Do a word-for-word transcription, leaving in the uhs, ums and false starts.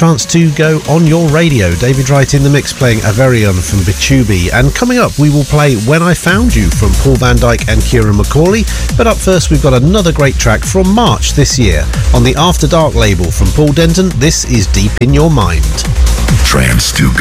Trance to Go on your radio. David Wright in the mix playing Averion from Bitubi. And coming up, we will play When I Found You from Paul van Dyk and Kieran McCauley. But up first, we've got another great track from March this year. On the After Dark label from Paul Denton, this is Deep in Your Mind. Trance to Go.